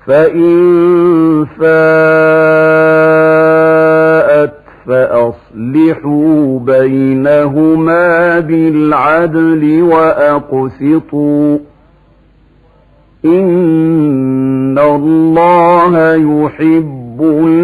فإن فاءت فأصلحوا بينهما بالعدل وأقسطوا إن الله يحب